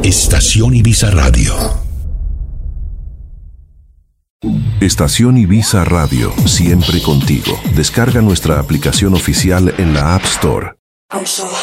Estación Ibiza Radio. Estación Ibiza Radio, siempre contigo. Descarga nuestra aplicación oficial en la App Store. I'm so